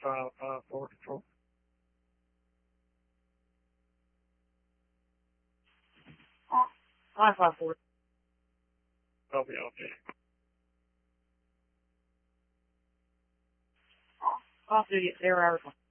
4 control. Hi, 5-4. Copy, okay. Off duty at 0 hours.